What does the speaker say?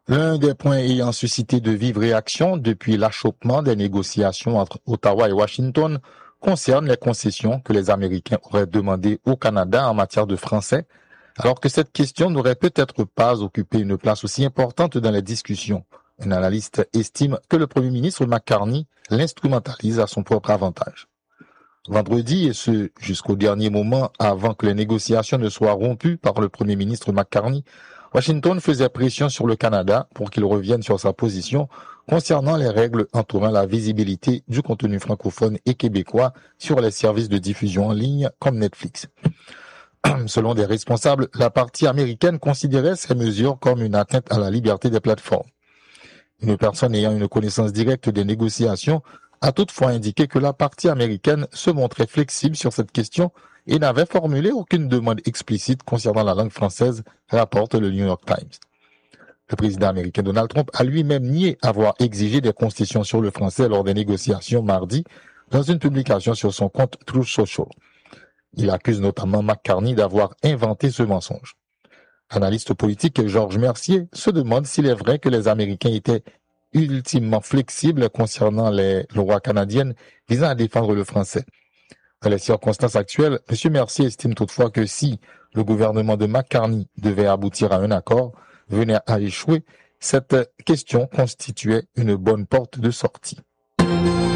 L'un des points ayant suscité de vives réactions depuis l'achoppement des négociations entre Ottawa et Washington concerne les concessions que les Américains auraient demandées au Canada en matière de français, alors que cette question n'aurait peut-être pas occupé une place aussi importante dans les discussions. Un analyste estime que le Premier ministre McCartney l'instrumentalise à son propre avantage. Vendredi, et ce jusqu'au dernier moment avant que les négociations ne soient rompues par le Premier ministre McCartney, Washington faisait pression sur le Canada pour qu'il revienne sur sa position concernant les règles entourant la visibilité du contenu francophone et québécois sur les services de diffusion en ligne comme Netflix. Selon des responsables, la partie américaine considérait ces mesures comme une atteinte à la liberté des plateformes. Une personne ayant une connaissance directe des négociations a toutefois indiqué que la partie américaine se montrait flexible sur cette question et n'avait formulé aucune demande explicite concernant la langue française, rapporte le New York Times. Le président américain Donald Trump a lui-même nié avoir exigé des concessions sur le français lors des négociations mardi dans une publication sur son compte Truth Social. Il accuse notamment McCartney d'avoir inventé ce mensonge. Analyste politique Georges Mercier se demande s'il est vrai que les Américains étaient ultimement flexibles concernant les lois canadiennes visant à défendre le français. Dans les circonstances actuelles, M. Mercier estime toutefois que si le gouvernement de McCartney devait aboutir à un accord, venait à échouer, cette question constituait une bonne porte de sortie.